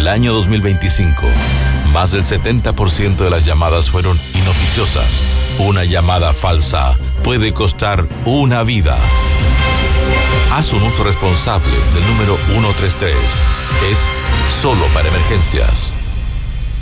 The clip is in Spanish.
el año 2025, más del 70% de las llamadas fueron inoficiosas. Una llamada falsa puede costar una vida. Haz un uso responsable del número 133. Es solo para emergencias.